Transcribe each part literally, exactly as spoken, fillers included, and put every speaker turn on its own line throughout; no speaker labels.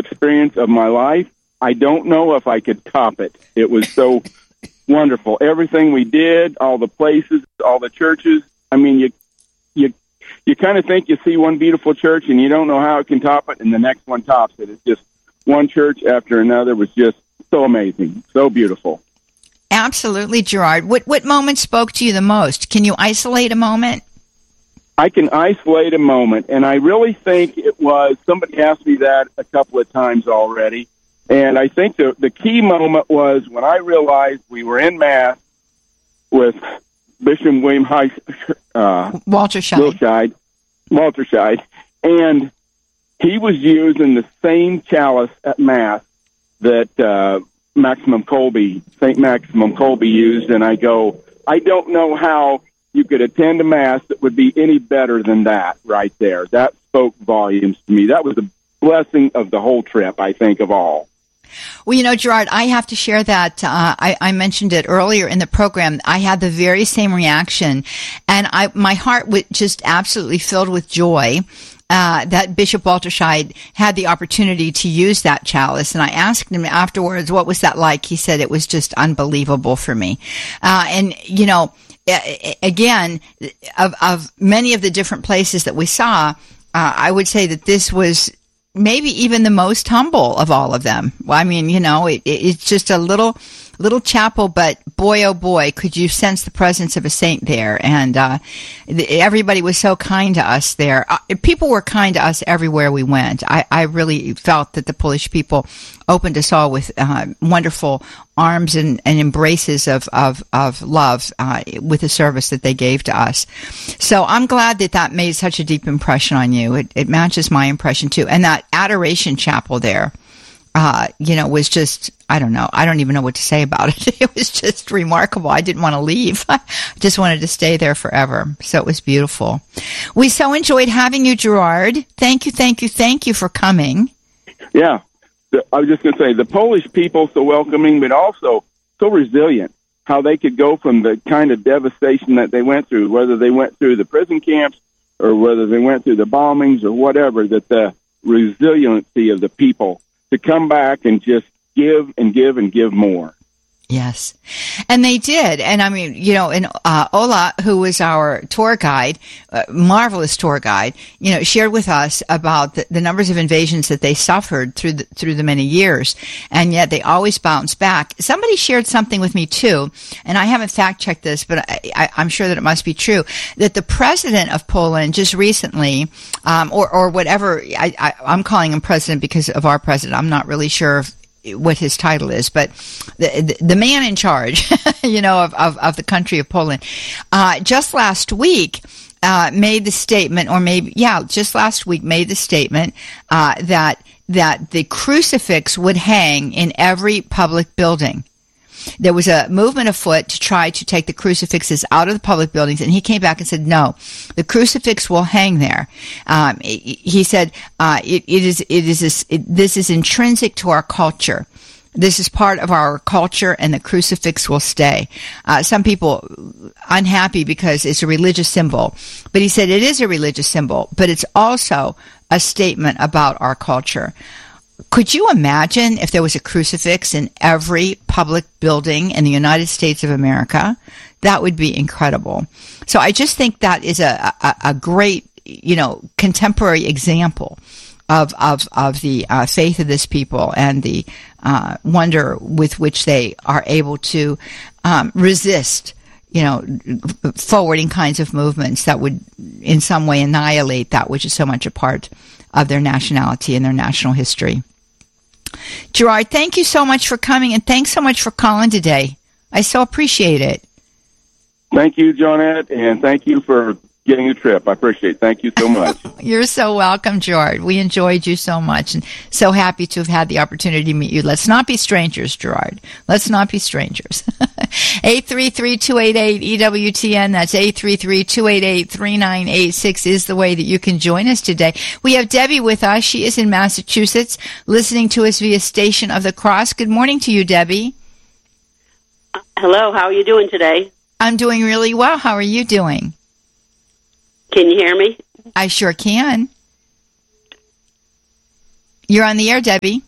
experience of my life. I don't know if I could top it. It was so wonderful. Everything we did, all the places, all the churches. I mean, you you you kind of think you see one beautiful church and you don't know how it can top it, and the next one tops it. It's just one church after another was just so amazing, so beautiful.
Absolutely, Gerard. What what moment spoke to you the most? Can you isolate a moment?
I can isolate a moment, and I really think it was, somebody asked me that a couple of times already, and I think the, the key moment was when I realized we were in Mass with Bishop William Heis, uh,
Walter Scheid.
Wilshide, Walter Scheid, and he was using the same chalice at Mass that uh, Maximum Kolbe, Saint Maximum Kolbe used, and I go, I don't know how you could attend a Mass that would be any better than that right there. That spoke volumes to me. That was the blessing of the whole trip, I think, of all.
Well, you know, Gerard, I have to share that. Uh, I, I mentioned it earlier in the program. I had the very same reaction, and I, my heart was just absolutely filled with joy uh, that Bishop Walter Scheid had the opportunity to use that chalice. And I asked him afterwards, what was that like? He said it was just unbelievable for me. Uh, and, you know, again, of, of many of the different places that we saw, uh, I would say that this was maybe even the most humble of all of them. Well, I mean, you know, it, it's just a little little chapel, but boy, oh boy, could you sense the presence of a saint there. And uh, everybody was so kind to us there. Uh, people were kind to us everywhere we went. I, I really felt that the Polish people opened us all with uh, wonderful arms and, and embraces of, of, of love uh, with the service that they gave to us. So I'm glad that that made such a deep impression on you. It, it matches my impression, too. And that Adoration Chapel there, uh, you know, was just, I don't know. I don't even know what to say about it. It was just remarkable. I didn't want to leave. I just wanted to stay there forever. So it was beautiful. We so enjoyed having you, Gerard. Thank you, thank you, thank you for coming.
Yeah. I was just going to say, the Polish people so welcoming, but also so resilient, how they could go from the kind of devastation that they went through, whether they went through the prison camps or whether they went through the bombings or whatever, that the resiliency of the people to come back and just give and give and give more.
Yes. And they did. And I mean, you know, and uh, Ola, who was our tour guide, uh, marvelous tour guide, you know, shared with us about the, the numbers of invasions that they suffered through the, through the many years. And yet they always bounced back. Somebody shared something with me too, and I haven't fact checked this, but I, I, I'm sure that it must be true, that the president of Poland just recently, um, or, or whatever, I, I, I'm calling him president because of our president. I'm not really sure if what his title is, but the the man in charge, you know, of, of, of the country of Poland, uh, just last week, uh, made the statement, or maybe, yeah, just last week made the statement, uh, that, that the crucifix would hang in every public building. There was a movement afoot to try to take the crucifixes out of the public buildings, and he came back and said, no, the crucifix will hang there. Um, he said, uh, it, it is, it is, this, it, this is intrinsic to our culture. This is part of our culture, and the crucifix will stay. Uh, some people unhappy because it's a religious symbol, but he said it is a religious symbol, but it's also a statement about our culture. Could you imagine if there was a crucifix in every public building in the United States of America? That would be incredible. So I just think that is a, a, a great, you know, contemporary example of of, of the uh, faith of this people and the uh, wonder with which they are able to um, resist, you know, forwarding kinds of movements that would in some way annihilate that which is so much a part of their nationality and their national history. Gerard, thank you so much for coming, and thanks so much for calling today. I so appreciate it.
Thank you, Johnette, and thank you for getting the trip. I appreciate it. Thank you so much.
You're so welcome, Gerard. We enjoyed you so much, and so happy to have had the opportunity to meet you. Let's not be strangers, Gerard. Let's not be strangers. eight three three, two eight eight, E W T N. That's eight three three, two eight eight, three nine eight six is the way that you can join us today. We have Debbie with us. She is in Massachusetts, listening to us via Station of the Cross. Good morning to you, Debbie.
Hello. How are you doing today?
I'm doing really well. How are you doing?
Can you hear me?
I sure can. You're on the air, Debbie.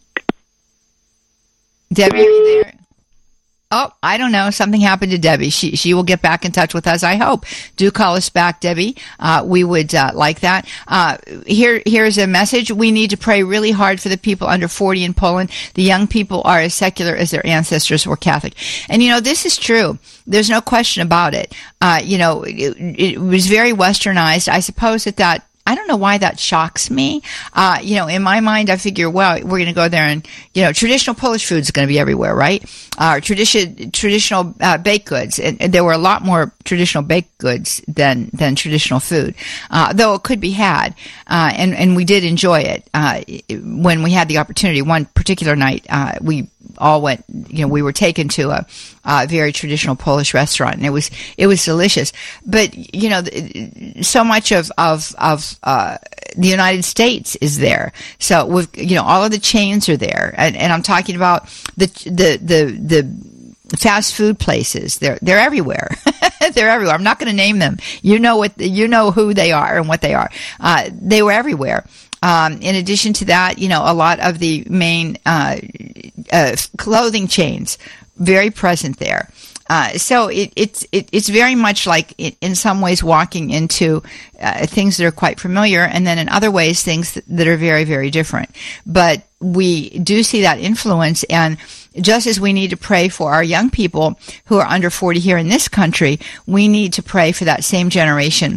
Debbie, are you there? Oh, I don't know. Something happened to Debbie. She she will get back in touch with us, I hope. Do call us back, Debbie. Uh, we would uh, like that. Uh, here Here's a message. We need to pray really hard for the people under forty in Poland. The young people are as secular as their ancestors were Catholic. And, you know, this is true. There's no question about it. Uh, you know, it, it was very westernized. I suppose that that I don't know why that shocks me. Uh, you know, in my mind, I figure, well, we're going to go there and, you know, traditional Polish food is going to be everywhere, right? Uh, tradition, traditional uh, baked goods. And, and there were a lot more traditional baked goods than, than traditional food, uh, though it could be had. Uh, and, and we did enjoy it, uh, when we had the opportunity. One particular night, uh, we all went, you know, we were taken to a, a very traditional Polish restaurant, and it was, it was delicious. But, you know, so much of, of, of, uh, the United States is there. So with, you know, all of the chains are there. And, and I'm talking about the, the, the, the fast food places. They're, they're everywhere. They're everywhere. I'm not going to name them. You know what, you know who they are and what they are. Uh, they were everywhere. Um, in addition to that, you know, a lot of the main uh, uh, clothing chains, very present there. Uh, so it, it's it, it's very much like, it, in some ways, walking into uh, things that are quite familiar, and then in other ways, things that, that are very, very different. But we do see that influence, and just as we need to pray for our young people who are under forty here in this country, we need to pray for that same generation.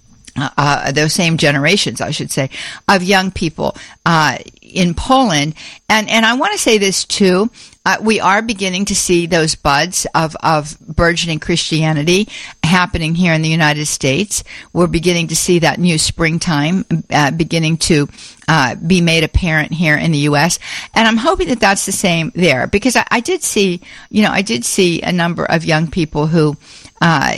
Uh, those same generations, I should say, of young people uh, in Poland. And and I want to say this, too. Uh, we are beginning to see those buds of, of burgeoning Christianity happening here in the United States. We're beginning to see that new springtime uh, beginning to uh, be made apparent here in the U S. And I'm hoping that that's the same there, because I, I did see, you know, I did see a number of young people who uh,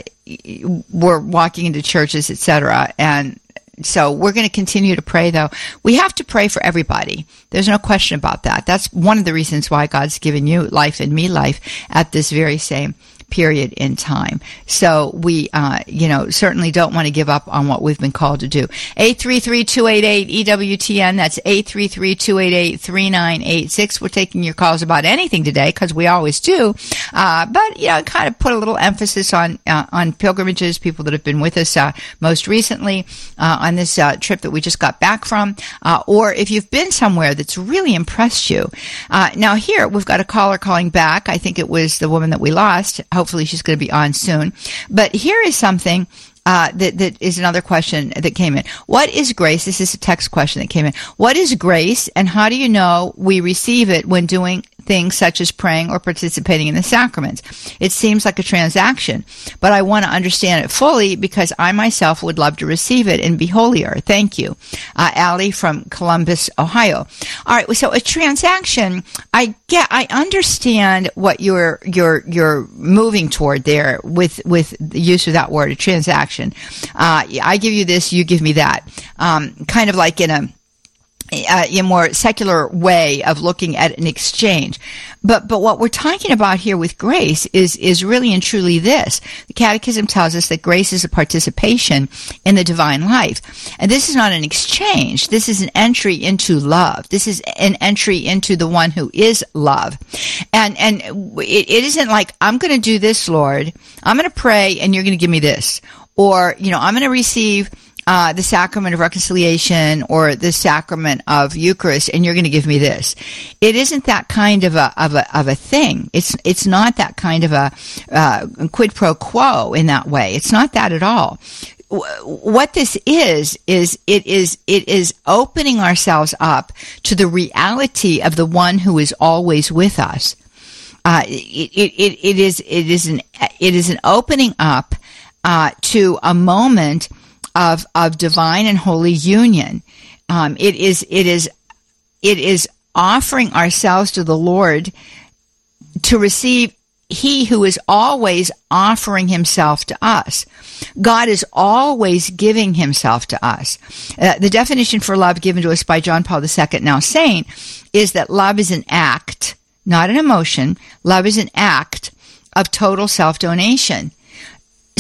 were walking into churches, et cetera, and so we're going to continue to pray, though. We have to pray for everybody. There's no question about that. That's one of the reasons why God's given you life and me life at this very same period in time. So we, uh, you know, certainly don't want to give up on what we've been called to do. eight three three, two eight eight, E W T N. That's eight three three, two eight eight, three nine eight six. We're taking your calls about anything today, because we always do. Uh, but, you know, kind of put a little emphasis on, uh, on pilgrimages, people that have been with us, uh, most recently, uh, on this, uh, trip that we just got back from, uh, or if you've been somewhere that's really impressed you. Uh, now here, we've got a caller calling back. I think it was the woman that we lost. Hopefully she's going to be on soon. But here is something uh, that, that is another question that came in. What is grace? This is a text question that came in. What is grace, and how do you know we receive it when doing things such as praying or participating in the sacraments? It seems like a transaction, but I want to understand it fully, because I myself would love to receive it and be holier. Thank you. Uh, Allie from Columbus, Ohio. All right. So a transaction, I get, I understand what you're, you're, you're moving toward there with, with the use of that word, a transaction. Uh, I give you this, you give me that. Um, kind of like in a, Uh, a more secular way of looking at an exchange. But but what we're talking about here with grace is is really and truly this. The Catechism tells us that grace is a participation in the divine life. And this is not an exchange. This is an entry into love. This is an entry into the one who is love. And and it, it isn't like, I'm going to do this, Lord. I'm going to pray and you're going to give me this. Or, you know, I'm going to receive Uh, the sacrament of reconciliation or the sacrament of Eucharist, and you're going to give me this. It isn't that kind of a of a of a thing. It's it's not that kind of a uh, quid pro quo in that way. It's not that at all. What this is is it is it is opening ourselves up to the reality of the one who is always with us. Uh, it, it it it is it is an it is an opening up uh, to a moment of of divine and holy union. Um, it is it is it is offering ourselves to the Lord to receive He who is always offering Himself to us. God is always giving Himself to us. Uh, the definition for love given to us by John Paul the Second, now saint, is that love is an act, not an emotion. Love is an act of total self-donation.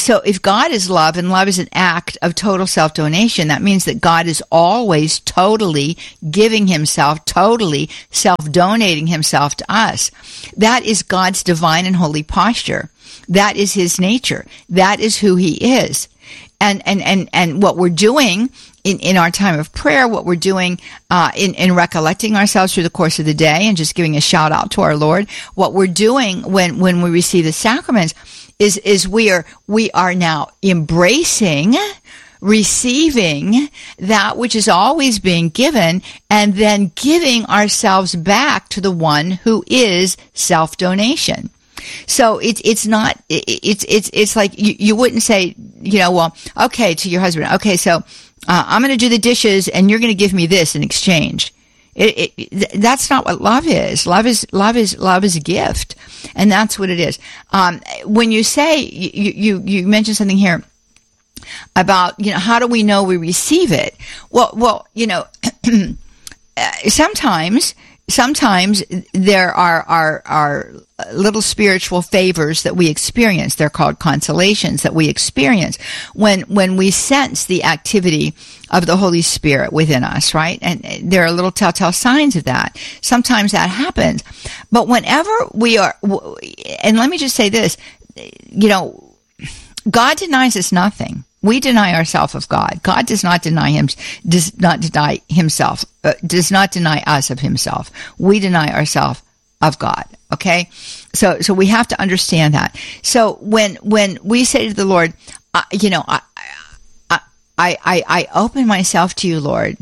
So if God is love and love is an act of total self-donation, that means that God is always totally giving himself, totally self-donating himself to us. That is God's divine and holy posture. That is his nature. That is who he is. And, and, and, and what we're doing in, in our time of prayer, what we're doing uh, in, in recollecting ourselves through the course of the day and just giving a shout out to our Lord, what we're doing when, when we receive the sacraments is, is we are, we are now embracing, receiving that which is always being given, and then giving ourselves back to the one who is self-donation. So it's it's not it's it's it's like you, you wouldn't say, you know, well, okay, to your husband, okay, so uh, I'm going to do the dishes and you're going to give me this in exchange. It, it, that's not what love is. Love is love is love is a gift, and that's what it is. Um, when you say you, you you mentioned something here about, you know, how do we know we receive it? Well, well, you know, sometimes. Sometimes there are, are, are little spiritual favors that we experience. They're called consolations that we experience when, when we sense the activity of the Holy Spirit within us, right? And there are little telltale signs of that. Sometimes that happens. But whenever we are, and let me just say this, you know, God denies us nothing. We deny ourselves of God. God does not deny him, does not deny himself, uh, does not deny us of himself. We deny ourselves of God. Okay, so so we have to understand that. So when when we say to the Lord, uh, you know, I, I I I open myself to you, Lord.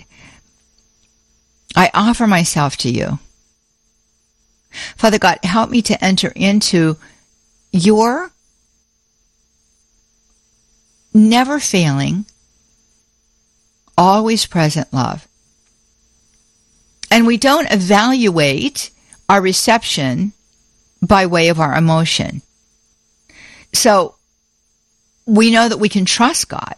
I offer myself to you, Father God. Help me to enter into your never failing, always present love. And we don't evaluate our reception by way of our emotion. So we know that we can trust God.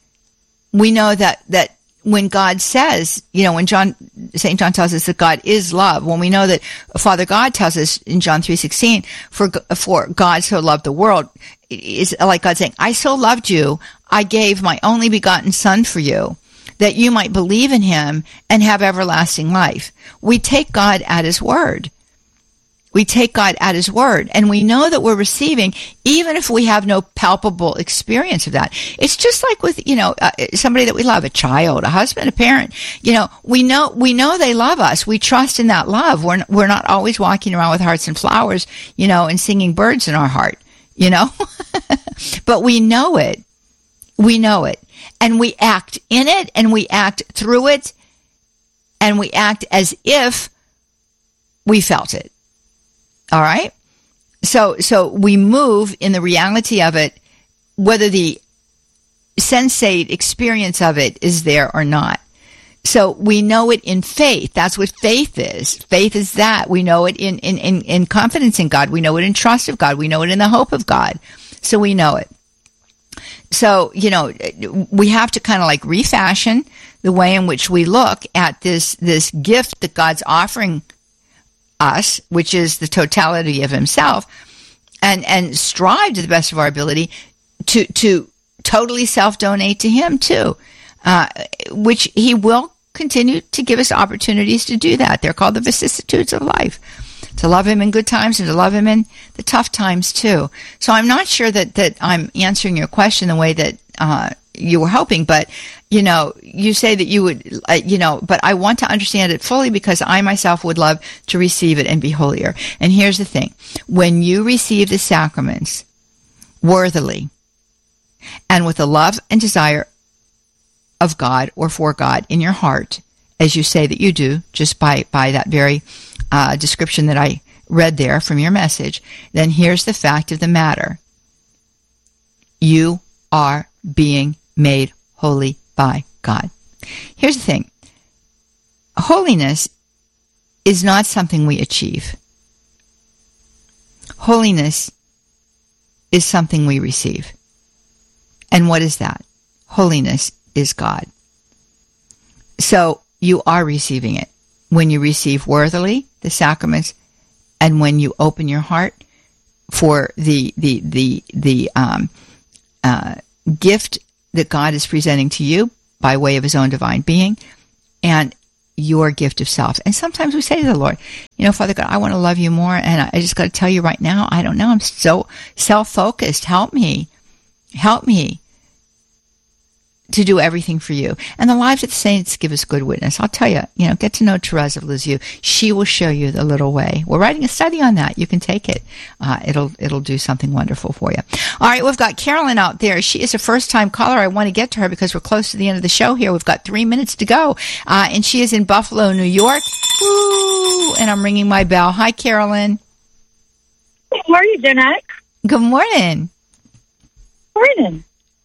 We know that, that when God says, you know, when John, Saint John tells us that God is love, when we know that Father God tells us in John three sixteen, for, for God so loved the world, it's like God saying, I so loved you, I gave my only begotten Son for you, that you might believe in him and have everlasting life. We take God at his word. We take God at his word, and we know that we're receiving, even if we have no palpable experience of that. It's just like with, you know, uh, somebody that we love, a child, a husband, a parent. You know, we know, we know they love us. We trust in that love. We're, we're not always walking around with hearts and flowers, you know, and singing birds in our heart, you know, but we know it. We know it, and we act in it, and we act through it, and we act as if we felt it. All right. So, so we move in the reality of it, whether the sensate experience of it is there or not. So we know it in faith. That's what faith is. Faith is that. We know it in, in, in, in confidence in God. We know it in trust of God. We know it in the hope of God. So we know it. So, you know, we have to kind of like refashion the way in which we look at this, this gift that God's offering us, which is the totality of himself, and, and strive to the best of our ability to, to totally self-donate to him too, uh, which he will continue to give us opportunities to do that. They're called the vicissitudes of life. To love him in good times and to love him in the tough times too. So I'm not sure that, that I'm answering your question the way that uh, you were hoping, but, you know, you say that you would, uh, you know, but I want to understand it fully because I myself would love to receive it and be holier. And here's the thing. When you receive the sacraments worthily and with the love and desire of God or for God in your heart, as you say that you do, just by, by that very uh, description that I read there from your message, then here's the fact of the matter. You are being made holy by God. Here's the thing. Holiness is not something we achieve. Holiness is something we receive. And what is that? Holiness is God. So you are receiving it when you receive worthily the sacraments and when you open your heart for the the the the um uh, gift that God is presenting to you by way of his own divine being, and your gift of self. And sometimes we say to the Lord, you know, Father God, I want to love you more, and I just got to tell you right now, I don't know, I'm so self-focused. Help me. Help me to do everything for you. And the lives of the saints give us good witness. I'll tell you, you know, get to know Therese of Lisieux. She will show you the little way. We're writing a study on that. You can take it. Uh, it'll, it'll do something wonderful for you. All right. We've got Carolyn out there. She is a first time caller. I want to get to her because we're close to the end of the show here. We've got three minutes to go. Uh, and she is in Buffalo, New York. Woo! And I'm ringing my bell. Hi, Carolyn.
How are you, Jeanette?
Good morning.
Morning.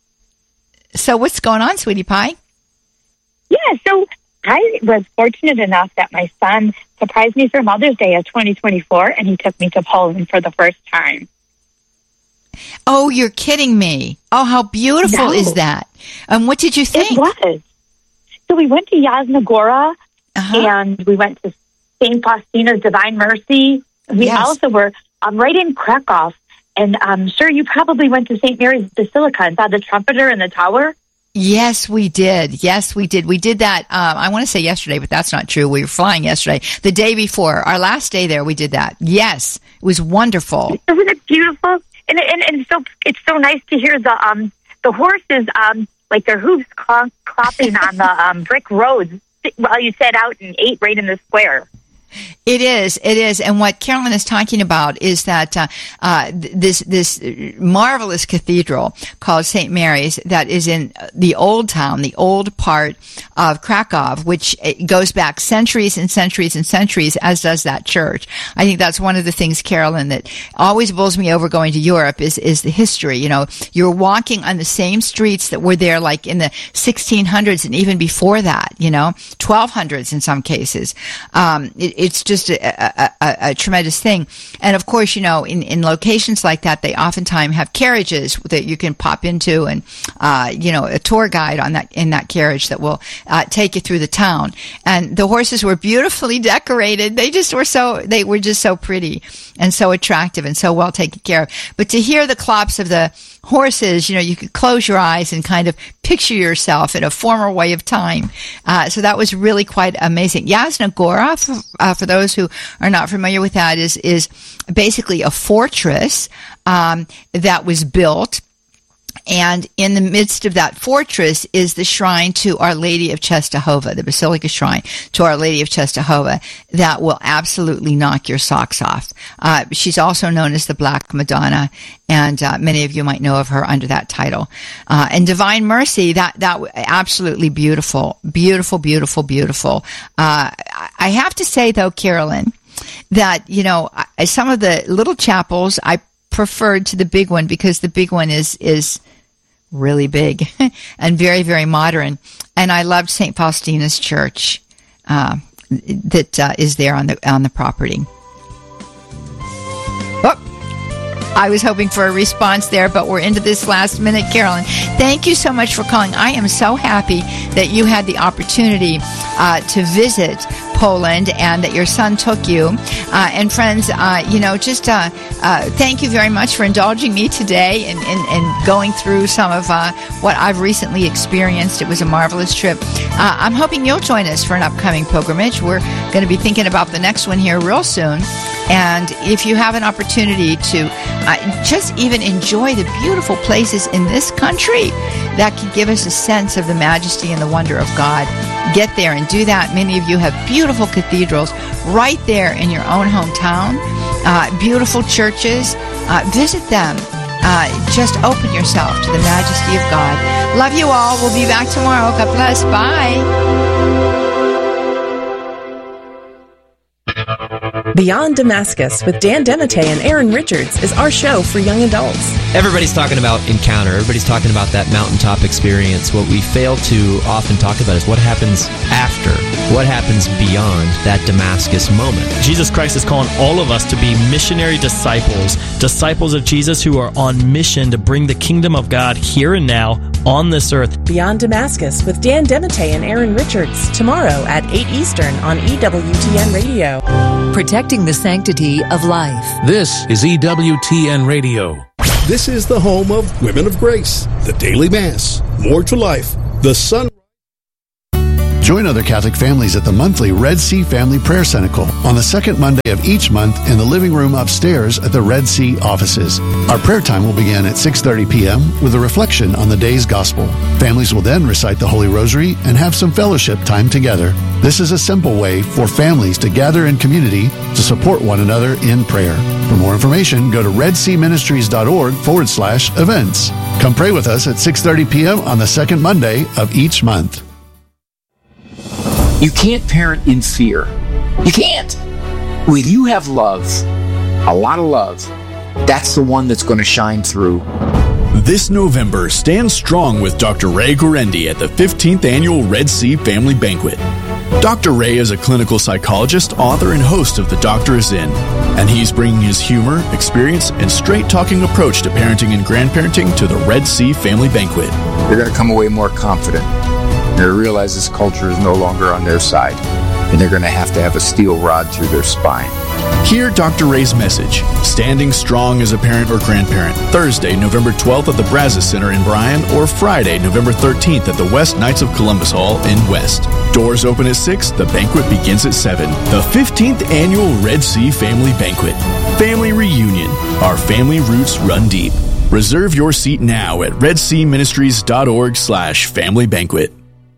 So what's going on, sweetie pie?
Yeah, so I was fortunate enough that my son surprised me for Mother's Day of twenty twenty-four, and he took me to Poland for the first time.
Oh, you're kidding me. Oh, how beautiful
No.
is that? And what did you think?
It was. So we went to Yasna Gora,
Uh-huh.
and we went to Saint Faustina's Divine Mercy. We
Yes.
also were um, right in Krakow. And I'm sure you probably went to Saint Mary's Basilica and saw the trumpeter in the tower.
Yes, we did. Yes, we did. We did that, um, I want to say yesterday, but that's not true. We were flying yesterday. The day before, our last day there, we did that. Yes, it was wonderful.
Isn't it beautiful? And, and, and it's so it's so nice to hear the um the horses um like their hooves clomp, clopping on the um brick roads while you set out and ate right in the square.
It is, it is, and what Carolyn is talking about is that uh, uh, this this marvelous cathedral called Saint Mary's that is in the old town, the old part of Krakow, which goes back centuries and centuries and centuries, as does that church. I think that's one of the things, Carolyn, that always bowls me over going to Europe is is the history. You know, you're walking on the same streets that were there, like in the sixteen hundreds and even before that. You know, twelve hundreds in some cases. Um, it, It's just a, a, a, a tremendous thing. And of course, you know, in, in locations like that, they oftentimes have carriages that you can pop into and, uh, you know, a tour guide on that, in that carriage that will, uh, take you through the town. And the horses were beautifully decorated. They just were so, they were just so pretty and so attractive and so well taken care of. But to hear the clops of the horses, you know, you could close your eyes and kind of picture yourself in a former way of time. Uh, so that was really quite amazing. Yasna Gora, for, uh, for those who are not familiar with that, is is basically a fortress um, that was built. And in the midst of that fortress is the shrine to Our Lady of Czestochowa, the Basilica Shrine to Our Lady of Czestochowa, that will absolutely knock your socks off. Uh, she's also known as the Black Madonna, and uh, many of you might know of her under that title. Uh, and Divine Mercy, that that absolutely beautiful, beautiful, beautiful, beautiful. Uh, I have to say, though, Carolyn, that, you know, some of the little chapels I preferred to the big one because the big one is is really big and very, very modern. And I loved Saint Faustina's Church uh, that uh, is there on the on the property. Oh, I was hoping for a response there, but we're into this last minute. Carolyn, thank you so much for calling. I am so happy that you had the opportunity uh, to visit Poland and that your son took you. Uh, and friends, uh, you know, just uh, uh, thank you very much for indulging me today and, and, and going through some of uh, what I've recently experienced. It was a marvelous trip. Uh, I'm hoping you'll join us for an upcoming pilgrimage. We're going to be thinking about the next one here real soon. And if you have an opportunity to uh, just even enjoy the beautiful places in this country that can give us a sense of the majesty and the wonder of God, get there and do that. Many of you have beautiful cathedrals right there in your own hometown, uh, beautiful churches. Uh, visit them. Uh, just open yourself to the majesty of God. Love you all. We'll be back tomorrow. God bless. Bye.
Beyond Damascus with Dan Demite and Aaron Richards is our show for young adults.
Everybody's talking about encounter. Everybody's talking about that mountaintop experience. What we fail to often talk about is what happens after. What happens beyond that Damascus moment.
Jesus Christ is calling all of us to be missionary disciples, disciples of Jesus who are on mission to bring the kingdom of God here and now on this earth.
Beyond Damascus with Dan Demite and Aaron Richards, tomorrow at eight Eastern on E W T N Radio.
Protecting the sanctity of life.
This is E W T N Radio.
This is the home of Women of Grace, the Daily Mass, More to Life, the Sun.
Join other Catholic families at the monthly Red Sea Family Prayer Cenacle on the second Monday of each month in the living room upstairs at the Red Sea offices. Our prayer time will begin at six thirty p.m. with a reflection on the day's gospel. Families will then recite the Holy Rosary and have some fellowship time together. This is a simple way for families to gather in community to support one another in prayer. For more information, go to redseaministries.org forward slash events. Come pray with us at six thirty p.m. on the second Monday of each month.
You can't parent in fear. You can't. When you have love, a lot of love, that's the one that's going to shine through.
This November, stand strong with Doctor Ray Guarendi at the fifteenth Annual Red Sea Family Banquet. Doctor Ray is a clinical psychologist, author, and host of The Doctor Is In, and he's bringing his humor, experience, and straight-talking approach to parenting and grandparenting to the Red Sea Family Banquet.
They're going to come away more confident. They realize this culture is no longer on their side, and they're going to have to have a steel rod through their spine.
Hear Doctor Ray's message, Standing Strong as a Parent or Grandparent, Thursday, November twelfth at the Brazos Center in Bryan, or Friday, November thirteenth at the West Knights of Columbus Hall in West. Doors open at six, the banquet begins at seven. The fifteenth Annual Red Sea Family Banquet. Family Reunion. Our family roots run deep. Reserve your seat now at redseaministries.org slash family banquet.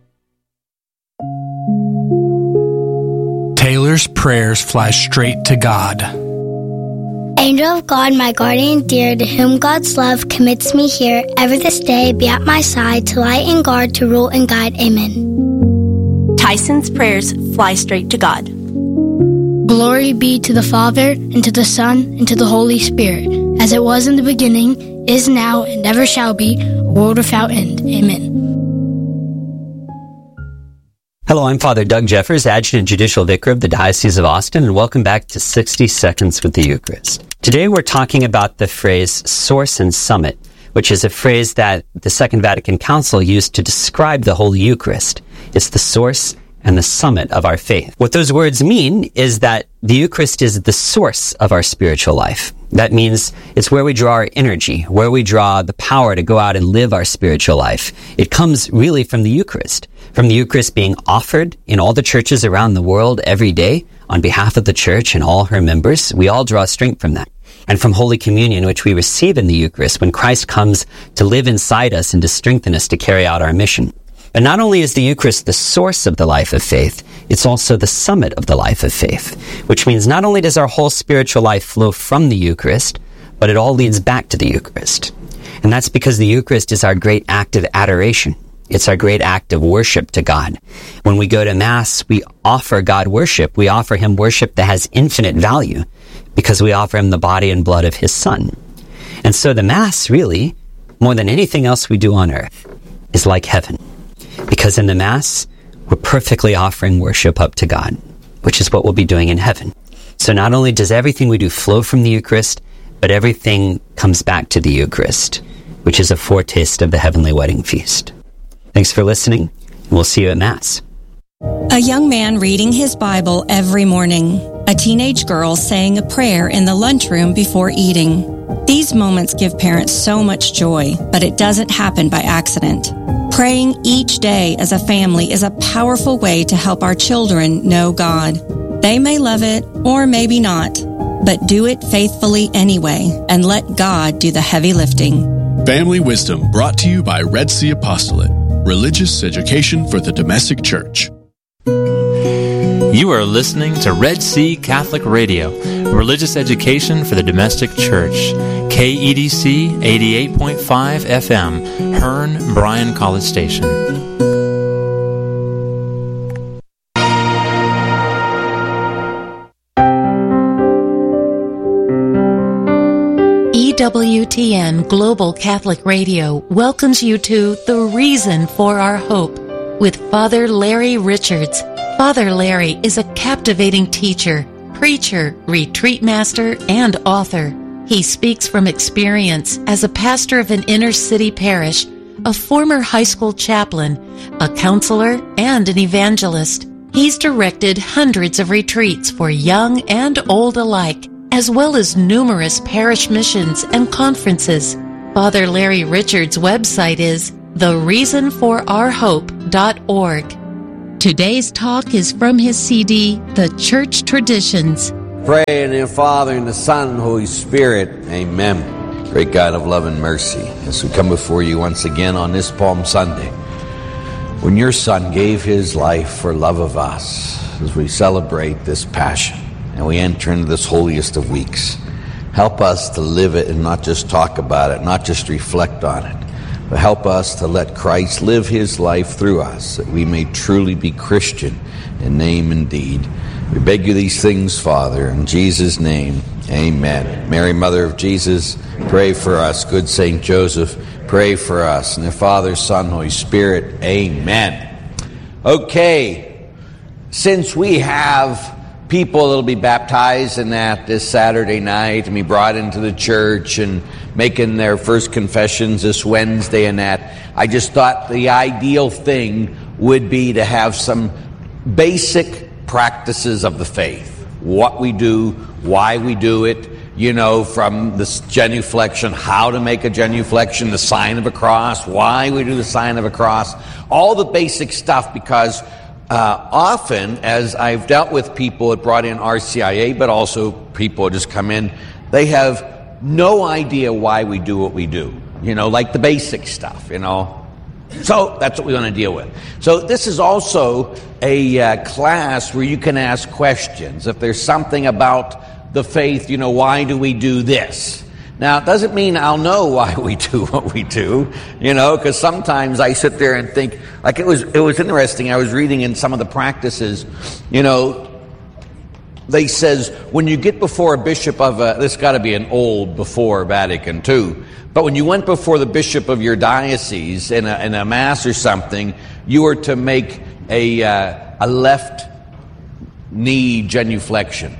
Taylor's prayers fly straight to God.
Angel of God, my guardian dear, to whom God's love commits me here, ever this day be at my side to light and guard, to rule and guide. Amen.
Tyson's prayers fly straight to God.
Glory be to the Father, and to the Son, and to the Holy Spirit, as it was in the beginning, is now, and ever shall be, a world without end. Amen.
Hello, I'm Father Doug Jeffers, Adjutant Judicial Vicar of the Diocese of Austin, and welcome back to sixty seconds with the Eucharist. Today we're talking about the phrase source and summit, which is a phrase that the Second Vatican Council used to describe the Holy Eucharist. It's the source and the summit of our faith. What those words mean is that the Eucharist is the source of our spiritual life. That means it's where we draw our energy, where we draw the power to go out and live our spiritual life. It comes really from the Eucharist, from the Eucharist being offered in all the churches around the world every day on behalf of the Church and all her members. We all draw strength from that. And from Holy Communion, which we receive in the Eucharist when Christ comes to live inside us and to strengthen us to carry out our mission. But not only is the Eucharist the source of the life of faith, it's also the summit of the life of faith, which means not only does our whole spiritual life flow from the Eucharist, but it all leads back to the Eucharist. And that's because the Eucharist is our great act of adoration. It's our great act of worship to God. When we go to Mass, we offer God worship. We offer Him worship that has infinite value because we offer Him the body and blood of His Son. And so the Mass, really, more than anything else we do on earth, is like heaven. Because in the Mass, we're perfectly offering worship up to God, which is what we'll be doing in heaven. So not only does everything we do flow from the Eucharist, but everything comes back to the Eucharist, which is a foretaste of the heavenly wedding feast. Thanks for listening, and we'll see you at Mass.
A young man reading his Bible every morning. A teenage girl saying a prayer in the lunchroom before eating. These moments give parents so much joy, but it doesn't happen by accident. Praying each day as a family is a powerful way to help our children know God. They may love it, or maybe not, but do it faithfully anyway, and let God do the heavy lifting.
Family Wisdom, brought to you by Red Sea Apostolate, religious education for the domestic church.
You are listening to Red Sea Catholic Radio, religious education for the domestic church. K E D C eighty-eight point five F M, Hearn, Bryan College Station.
E W T N Global Catholic Radio welcomes you to The Reason for Our Hope with Father Larry Richards. Father Larry is a captivating teacher, preacher, retreat master, and author. He speaks from experience as a pastor of an inner-city parish, a former high school chaplain, a counselor, and an evangelist. He's directed hundreds of retreats for young and old alike as well as numerous parish missions and conferences. Father Larry Richards' website is the reason for our hope dot org. Today's talk is from his C D, The Church Traditions.
Pray in the Father, and the Son, and the Holy Spirit. Amen. Great God of love and mercy, as we come before you once again on this Palm Sunday, when your Son gave his life for love of us, as we celebrate this passion and we enter into this holiest of weeks, help us to live it and not just talk about it, not just reflect on it, but help us to let Christ live his life through us, that we may truly be Christian in name and deed. We beg you these things, Father, in Jesus' name, amen. Mary, Mother of Jesus, pray for us. Good Saint Joseph, pray for us. And the Father, Son, Holy Spirit, amen. Okay, since we have people that will be baptized in that this Saturday night and be brought into the church and making their first confessions this Wednesday and that, I just thought the ideal thing would be to have some basic practices of the faith. What we do, why we do it, you know, from the genuflection, how to make a genuflection, the sign of a cross, why we do the sign of a cross, all the basic stuff, because Uh, often, as I've dealt with people that brought in R C I A, but also people that just come in, they have no idea why we do what we do. You know, like the basic stuff, you know. So that's what we want to deal with. So this is also a uh, class where you can ask questions. If there's something about the faith, you know, why do we do this? Now, it doesn't mean I'll know why we do what we do, you know, because sometimes I sit there and think, like it was it was interesting, I was reading in some of the practices, you know, they says, when you get before a bishop of a, this got to be an old before Vatican two, but when you went before the bishop of your diocese in a, in a mass or something, you were to make a, uh, a left knee genuflection.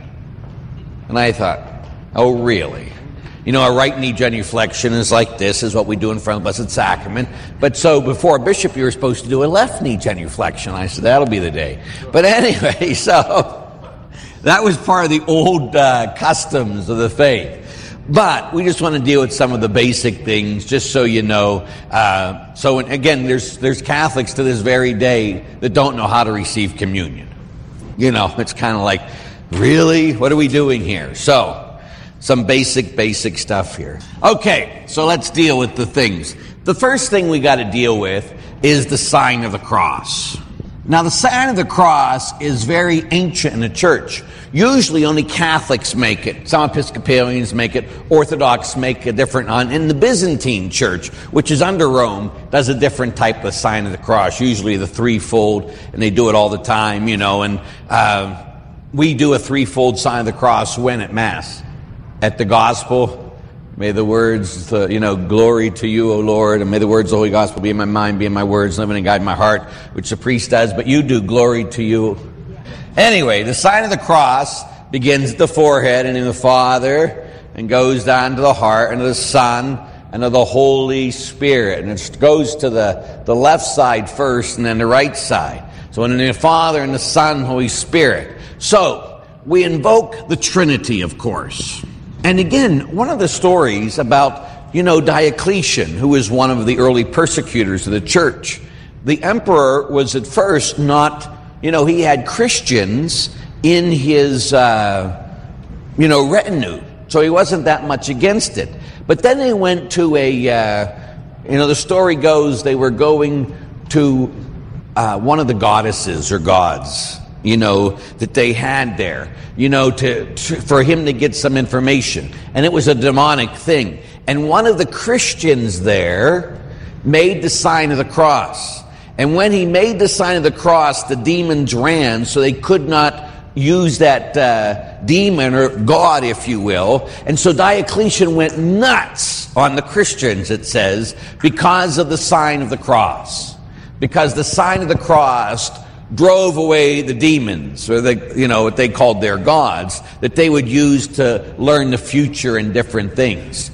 And I thought, oh, really? You know, a right knee genuflection is like this, is what we do in front of the Blessed Sacrament. But so before a bishop, you were supposed to do a left knee genuflection. I said, that'll be the day. But anyway, so that was part of the old uh, customs of the faith. But we just want to deal with some of the basic things, just so you know. Uh, so again, there's there's Catholics to this very day that don't know how to receive communion. You know, it's kind of like, really? What are we doing here? So some basic, basic stuff here. Okay, so let's deal with the things. The first thing we got to deal with is the sign of the cross. Now, the sign of the cross is very ancient in the church. Usually only Catholics make it. Some Episcopalians make it. Orthodox make a different one. In the Byzantine church, which is under Rome, does a different type of sign of the cross. Usually the threefold, and they do it all the time, you know. And uh, we do a threefold sign of the cross when at Mass. At the gospel, may the words, uh, you know, glory to you, O Lord, and may the words of the Holy Gospel be in my mind, be in my words, living and guide my heart, which the priest does, but you do, glory to you. Anyway, the sign of the cross begins at the forehead and in the Father, and goes down to the heart, and to the Son, and to the Holy Spirit. And it goes to the, the left side first, and then the right side. So in the Father, and the Son, Holy Spirit. So, we invoke the Trinity, of course. And again, one of the stories about, you know, Diocletian, who was one of the early persecutors of the church. The emperor was at first not, you know, he had Christians in his, uh, you know, retinue. So he wasn't that much against it. But then they went to a, uh, you know, the story goes they were going to uh, one of the goddesses or gods, you know, that they had there, you know, to, to for him to get some information. And it was a demonic thing. And one of the Christians there made the sign of the cross. And when he made the sign of the cross, the demons ran, so they could not use that uh, demon or god, if you will. And so Diocletian went nuts on the Christians, it says, because of the sign of the cross. Because the sign of the cross drove away the demons, or the, you know, what they called their gods, that they would use to learn the future and different things.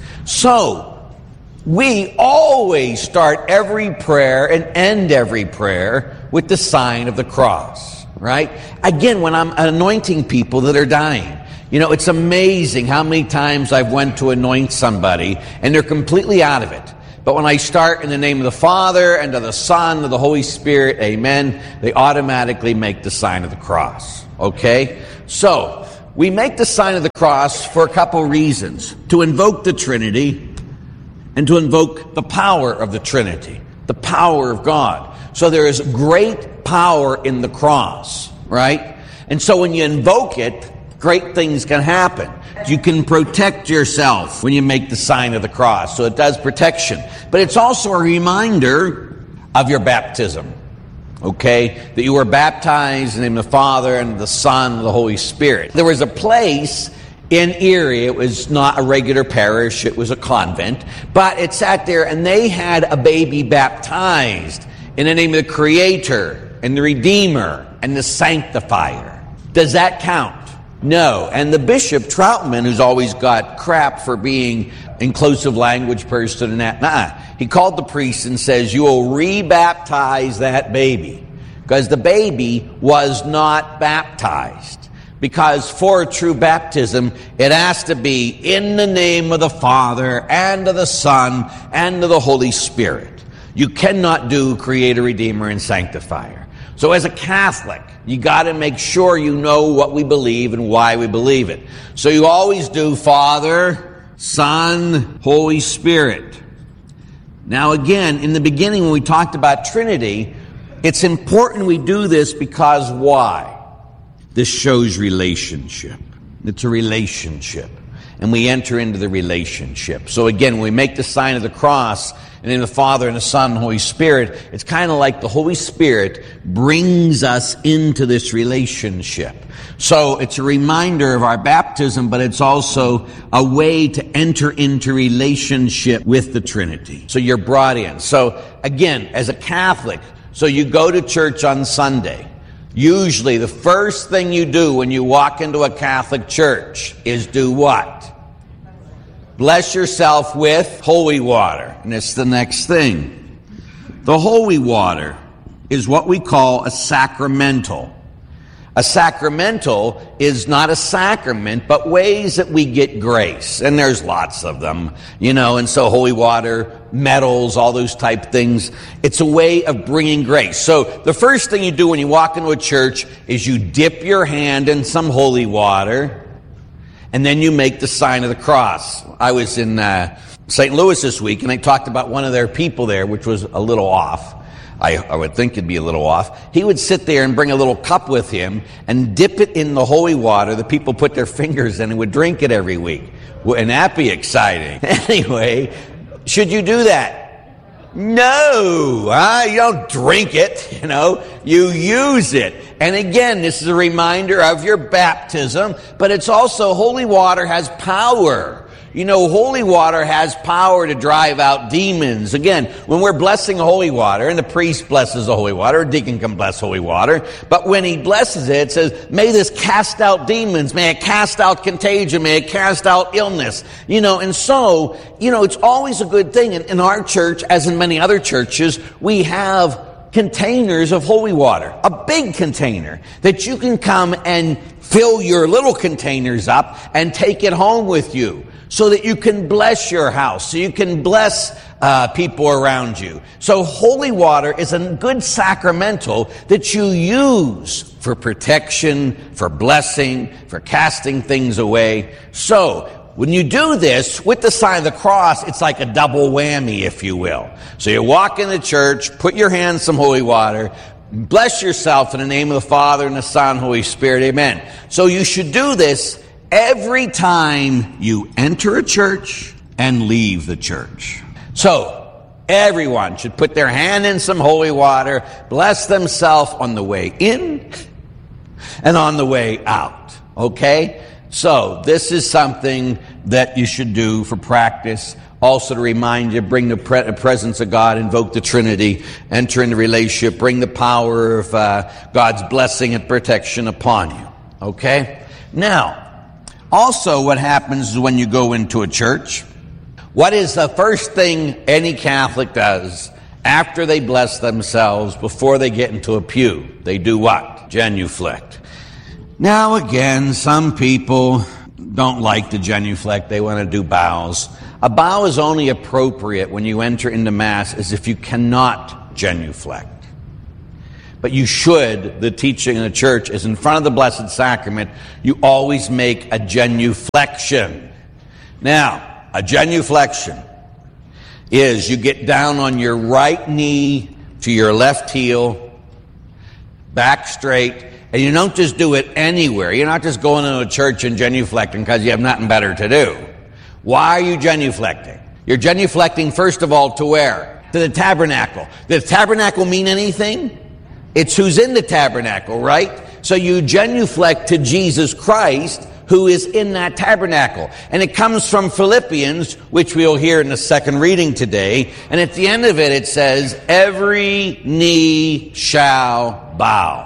So, we always start every prayer and end every prayer with the sign of the cross, right? Again, when I'm anointing people that are dying, You know, it's amazing how many times I've went to anoint somebody and they're completely out of it. But when I start in the name of the Father and of the Son, of the Holy Spirit, amen, they automatically make the sign of the cross. Okay? So, we make the sign of the cross for a couple reasons. To invoke the Trinity and to invoke the power of the Trinity, the power of God. So there is great power in the cross, right? And so when you invoke it, great things can happen. You can protect yourself when you make the sign of the cross. So it does protection. But it's also a reminder of your baptism. Okay? That you were baptized in the name of the Father and the Son and the Holy Spirit. There was a place in Erie. It was not a regular parish. It was a convent. But it sat there and they had a baby baptized in the name of the Creator and the Redeemer and the Sanctifier. Does that count? No. And the Bishop Troutman, who's always got crap for being inclusive language person and that, nah, he called the priest and says, you will re-baptize that baby. Because the baby was not baptized. Because for a true baptism, it has to be in the name of the Father and of the Son and of the Holy Spirit. You cannot do Creator, Redeemer, and Sanctifier. So as a Catholic, you got to make sure you know what we believe and why we believe it. So you always do Father, Son, Holy Spirit. Now again, in the beginning when we talked about Trinity, it's important we do this because why? This shows relationship. It's a relationship. And we enter into the relationship. So again, when we make the sign of the cross, and in the Father and the Son and Holy Spirit, it's kind of like the Holy Spirit brings us into this relationship. So it's a reminder of our baptism, but it's also a way to enter into relationship with the Trinity. So you're brought in. So again, as a Catholic, so you go to church on Sunday. Usually the first thing you do when you walk into a Catholic church is do what? Bless yourself with holy water. And it's the next thing. The holy water is what we call a sacramental. A sacramental is not a sacrament, but ways that we get grace. And there's lots of them, you know, and so holy water, medals, all those type things. It's a way of bringing grace. So the first thing you do when you walk into a church is you dip your hand in some holy water, and then you make the sign of the cross. I was in uh, Saint Louis this week, and I talked about one of their people there, which was a little off. I, I would think it'd be a little off. He would sit there and bring a little cup with him and dip it in the holy water. The people put their fingers in and would drink it every week. Wouldn't that be exciting? Anyway, should you do that? No, uh, you don't drink it, you know, you use it. And again, this is a reminder of your baptism, but it's also, holy water has power. You know, holy water has power to drive out demons. Again, when we're blessing holy water, and the priest blesses the holy water, a deacon can bless holy water, but when he blesses it, it says, may this cast out demons, may it cast out contagion, may it cast out illness. You know, and so, you know, it's always a good thing. In, in our church, as in many other churches, we have containers of holy water, a big container that you can come and fill your little containers up and take it home with you so that you can bless your house, so you can bless uh, people around you. So holy water is a good sacramental that you use for protection, for blessing, for casting things away. So when you do this with the sign of the cross, it's like a double whammy, if you will. So you walk in the church, put your hand in some holy water, bless yourself in the name of the Father and the Son and Holy Spirit, amen. So you should do this every time you enter a church and leave the church. So everyone should put their hand in some holy water, bless themselves on the way in and on the way out, okay? So this is something that you should do for practice. Also to remind you, bring the pre- presence of God, invoke the Trinity, enter into relationship, bring the power of uh, God's blessing and protection upon you. Okay? Now, also what happens is when you go into a church, what is the first thing any Catholic does after they bless themselves, before they get into a pew? They do what? Genuflect. Now again, some people don't like to genuflect. They want to do bows. A bow is only appropriate when you enter into Mass as if you cannot genuflect. But you should, the teaching in the church is in front of the Blessed Sacrament, you always make a genuflection. Now, a genuflection is you get down on your right knee to your left heel, back straight, and you don't just do it anywhere. You're not just going into a church and genuflecting because you have nothing better to do. Why are you genuflecting? You're genuflecting, first of all, to where? To the tabernacle. Does the tabernacle mean anything? It's who's in the tabernacle, right? So you genuflect to Jesus Christ, who is in that tabernacle. And it comes from Philippians, which we'll hear in the second reading today. And at the end of it, it says, every knee shall bow.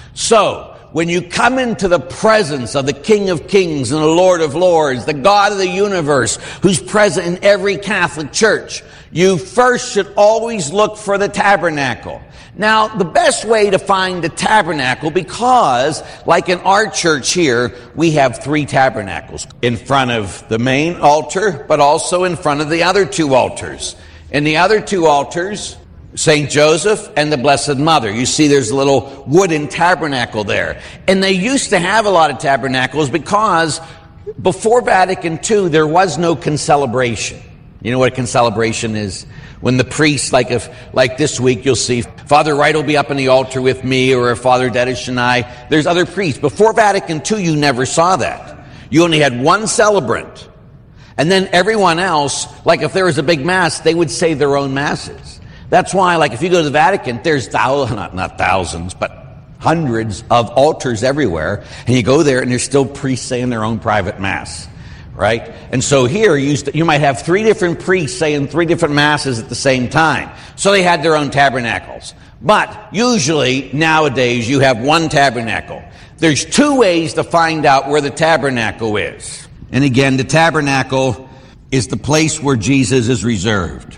So, when you come into the presence of the King of Kings and the Lord of Lords, the God of the universe, who's present in every Catholic church, you first should always look for the tabernacle. Now, the best way to find the tabernacle, because, like in our church here, we have three tabernacles. In front of the main altar, but also in front of the other two altars. In the other two altars, Saint Joseph and the Blessed Mother. You see there's a little wooden tabernacle there. And they used to have a lot of tabernacles because before Vatican Two, there was no concelebration. You know what a concelebration is? When the priest, like if, like this week, you'll see Father Wright will be up on the altar with me, or Father Dedish and I. There's other priests. Before Vatican Two, you never saw that. You only had one celebrant. And then everyone else, like if there was a big mass, they would say their own masses. That's why, like, if you go to the Vatican, there's thousands, not, not thousands, but hundreds of altars everywhere. And you go there, and there's still priests saying their own private mass, right? And so here, you, you might have three different priests saying three different masses at the same time. So they had their own tabernacles. But usually, nowadays, you have one tabernacle. There's two ways to find out where the tabernacle is. And again, the tabernacle is the place where Jesus is reserved.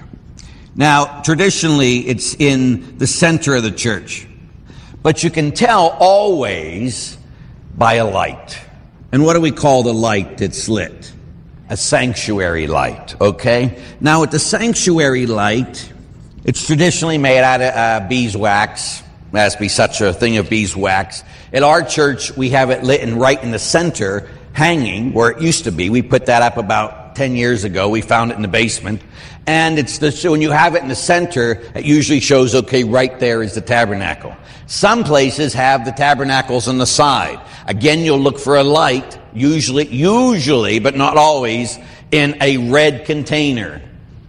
Now, traditionally, it's in the center of the church. But you can tell always by a light. And what do we call the light that's lit? A sanctuary light, okay? Now, with the sanctuary light, it's traditionally made out of uh, beeswax. There has to be such a thing of beeswax. At our church, we have it lit and right in the center, hanging, where it used to be. We put that up about ten years ago. We found it in the basement. And it's the, so when you have it in the center, it usually shows, okay, right there is the tabernacle. Some places have the tabernacles on the side. Again, you'll look for a light, usually, usually, but not always, in a red container.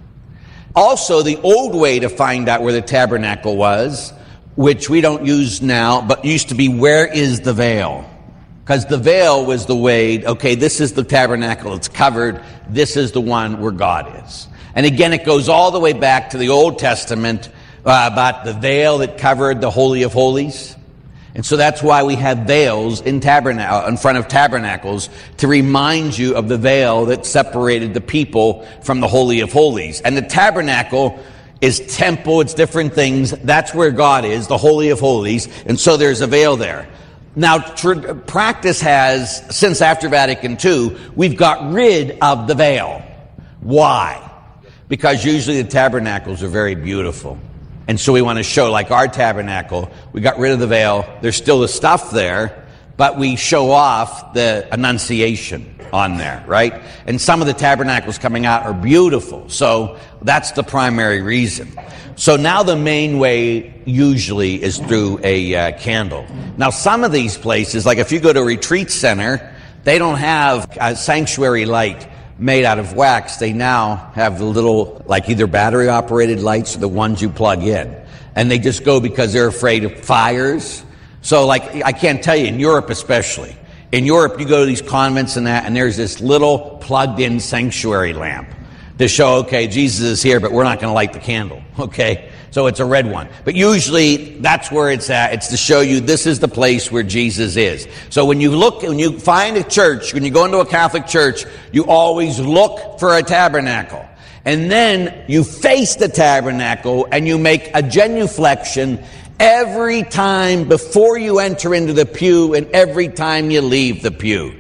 Also, the old way to find out where the tabernacle was, which we don't use now, but used to be, where is the veil? Because the veil was the way, okay, this is the tabernacle, it's covered, this is the one where God is. And again, it goes all the way back to the Old Testament uh, about the veil that covered the Holy of Holies. And so that's why we have veils in tabernacle, in front of tabernacles, to remind you of the veil that separated the people from the Holy of Holies. And the tabernacle is temple, it's different things. That's where God is, the Holy of Holies. And so there's a veil there. Now, tr- practice has, since after Vatican Two, we've got rid of the veil. Why? Because usually the tabernacles are very beautiful. And so we want to show, like our tabernacle, we got rid of the veil. There's still the stuff there, but we show off the Annunciation on there, right? And some of the tabernacles coming out are beautiful. So that's the primary reason. So now the main way usually is through a uh, candle. Now some of these places, like if you go to a retreat center, they don't have a sanctuary light made out of wax. They now have the little, like either battery operated lights or the ones you plug in. And they just go because they're afraid of fires. So like, I can't tell you, in Europe especially. In Europe, you go to these convents and that, and there's this little plugged in sanctuary lamp to show, okay, Jesus is here, but we're not going to light the candle, okay? So it's a red one. But usually that's where it's at. It's to show you this is the place where Jesus is. So when you look, when you find a church, when you go into a Catholic church, you always look for a tabernacle. And then you face the tabernacle and you make a genuflection every time before you enter into the pew and every time you leave the pew.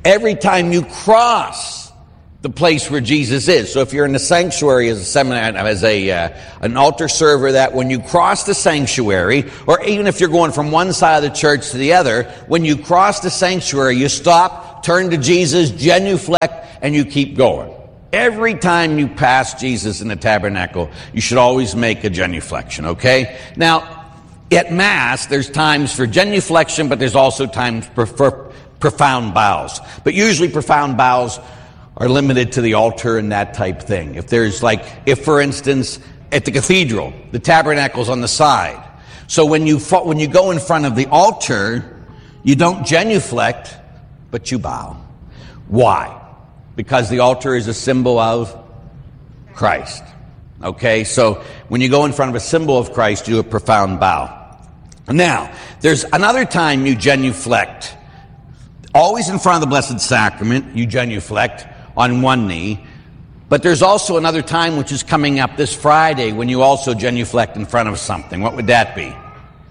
every time you cross the place where Jesus is. So if you're in the sanctuary as a seminary, as a uh, an altar server, that when you cross the sanctuary, or even if you're going from one side of the church to the other, when you cross the sanctuary, you stop, turn to Jesus, genuflect, and you keep going. Every time you pass Jesus in the tabernacle, you should always make a genuflection, okay? Now, at Mass, there's times for genuflection, but there's also times for, for profound bows. But usually profound bows are limited to the altar and that type thing. If there's like, if for instance, at the cathedral, the tabernacle's on the side. So when you when you go in front of the altar, you don't genuflect, but you bow. Why? Because the altar is a symbol of Christ. Okay, so when you go in front of a symbol of Christ, you do a profound bow. Now, there's another time you genuflect. Always in front of the Blessed Sacrament, you genuflect on one knee. But there's also another time which is coming up this Friday when you also genuflect in front of something. What would that be?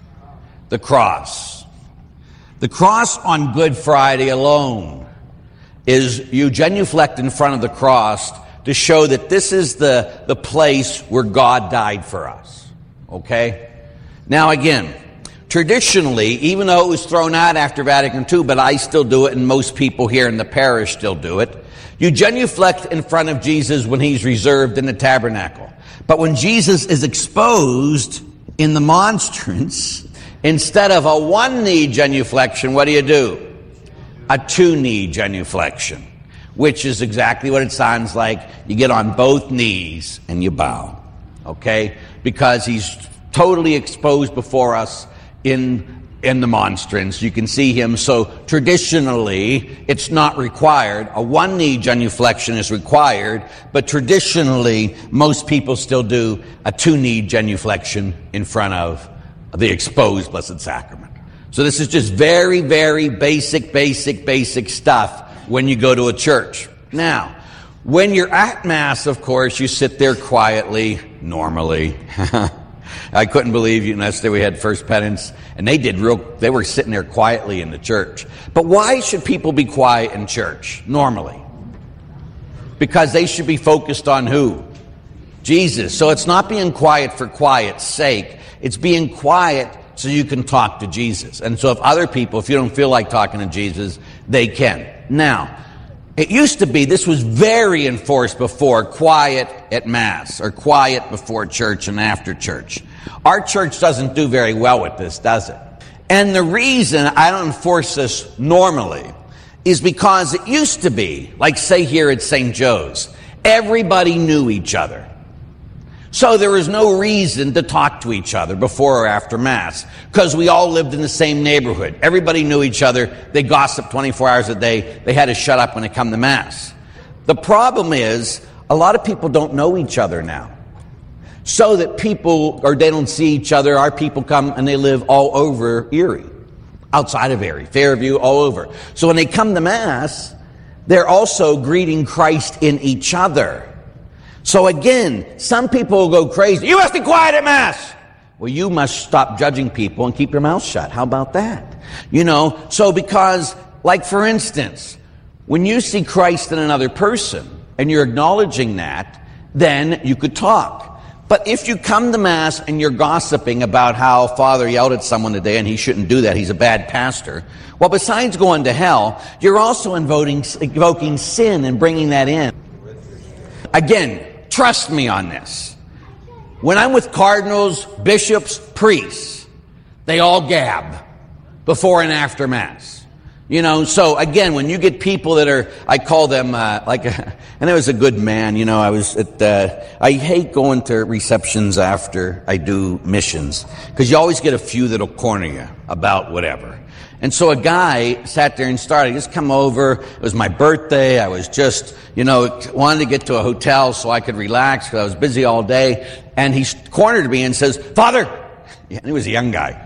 The cross. The cross on Good Friday alone is you genuflect in front of the cross to show that this is the, the place where God died for us. Okay? Now again, traditionally, even though it was thrown out after Vatican Two, but I still do it and most people here in the parish still do it, you genuflect in front of Jesus when he's reserved in the tabernacle. But when Jesus is exposed in the monstrance, instead of a one-knee genuflection, what do you do? A two-knee genuflection, which is exactly what it sounds like. You get on both knees and you bow, okay? Because he's totally exposed before us in in the monstrance. You can see him. So traditionally, it's not required. A one-knee genuflection is required, but traditionally, most people still do a two-knee genuflection in front of the exposed Blessed Sacrament. So this is just very, very basic, basic, basic stuff when you go to a church. Now, when you're at Mass, of course, you sit there quietly, normally. I couldn't believe you. Yesterday we had First Penance, and they did real. They were sitting there quietly in the church. But why should people be quiet in church normally? Because they should be focused on who? Jesus. So it's not being quiet for quiet's sake. It's being quiet so you can talk to Jesus. And so if other people, if you don't feel like talking to Jesus, they can. Now, it used to be, this was very enforced before, quiet at Mass or quiet before church and after church. Our church doesn't do very well with this, does it? And the reason I don't enforce this normally is because it used to be, like say here at Saint Joe's, everybody knew each other. So there was no reason to talk to each other before or after Mass, because we all lived in the same neighborhood. Everybody knew each other. They gossiped twenty-four hours a day. They had to shut up when it come to Mass. The problem is, a lot of people don't know each other now. So that people, or they don't see each other, our people come and they live all over Erie, outside of Erie, Fairview, all over. So when they come to Mass, they're also greeting Christ in each other. So again, some people will go crazy. You must be quiet at Mass. Well, you must stop judging people and keep your mouth shut. How about that? You know, so because, like for instance, when you see Christ in another person and you're acknowledging that, then you could talk. But if you come to Mass and you're gossiping about how Father yelled at someone today and he shouldn't do that, he's a bad pastor, well, besides going to hell, you're also invoking, invoking sin and bringing that in. Again, trust me on this. When I'm with cardinals, bishops, priests, they all gab before and after Mass. You know, so again, when you get people that are, I call them, uh, like, a, and I was a good man, you know, I was at, uh, I hate going to receptions after I do missions, because you always get a few that'll corner you about whatever. And so a guy sat there and started, just come over, it was my birthday, I was just, you know, wanted to get to a hotel so I could relax, because I was busy all day, and he cornered me and says, Father, yeah, and he was a young guy,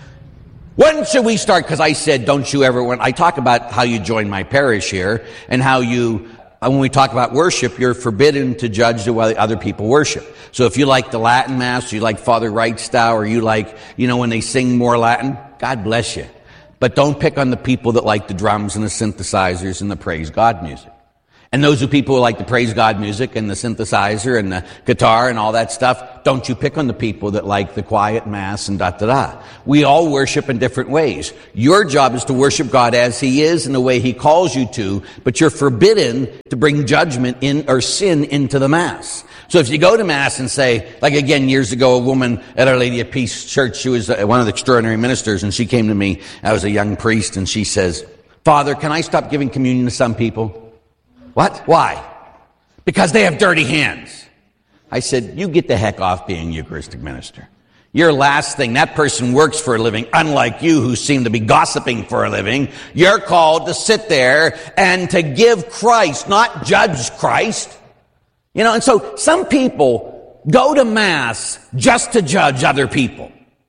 when should we start? Because I said, don't you ever, when I talk about how you join my parish here, and how you, when we talk about worship, you're forbidden to judge the way other people worship. So if you like the Latin Mass, you like Father Wright style, or you like, you know, when they sing more Latin, God bless you. But don't pick on the people that like the drums and the synthesizers and the praise God music. And those are people who like the praise God music and the synthesizer and the guitar and all that stuff. Don't you pick on the people that like the quiet mass and da-da-da. We all worship in different ways. Your job is to worship God as He is in the way He calls you to, but you're forbidden to bring judgment in or sin into the mass. So if you go to mass and say, like again, years ago, a woman at Our Lady of Peace Church, she was one of the extraordinary ministers, and she came to me, I was a young priest, and she says, Father, can I stop giving communion to some people? What? Why? Because they have dirty hands. I said, you get the heck off being a Eucharistic minister. Your last thing, that person works for a living, unlike you who seem to be gossiping for a living. You're called to sit there and to give Christ, not judge Christ. You know, and so some people go to Mass just to judge other people.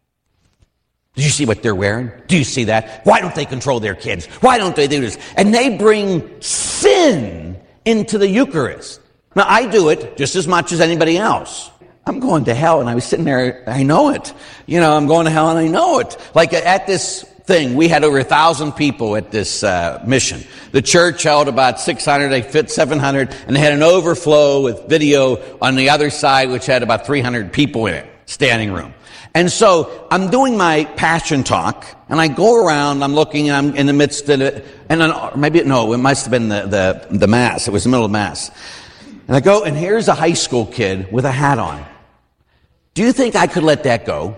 Do you see what they're wearing? Do you see that? Why don't they control their kids? Why don't they do this? And they bring sin into the Eucharist. Now, I do it just as much as anybody else. I'm going to hell, and I was sitting there, I know it. You know, I'm going to hell, and I know it. Like at this thing, we had over a thousand people at this uh, mission. The church held about six hundred, they fit seven hundred, and they had an overflow with video on the other side, which had about three hundred people in it, standing room. And so I'm doing my passion talk, and I go around, I'm looking, and I'm in the midst of it, and then, or maybe, no, it must have been the, the, the Mass. It was the middle of Mass. And I go, and here's a high school kid with a hat on. Do you think I could let that go?